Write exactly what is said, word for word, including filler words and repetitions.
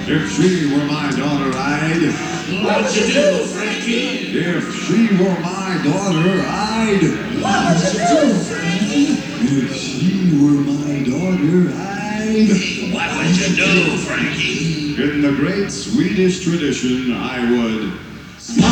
If she were my daughter, I'd... What would you do, Frankie? If she were my daughter, I'd... What would you do, Frankie? If she were my daughter, I'd... What would you do, Frankie? In the great Swedish tradition, I would...